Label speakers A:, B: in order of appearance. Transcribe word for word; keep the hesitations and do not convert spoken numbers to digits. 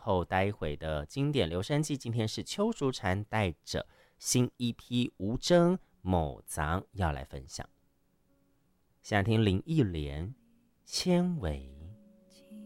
A: 后待会的经典留声机，今天是邱淑婵带着新 E P 无争某藏要来分享。想听林忆莲纤维。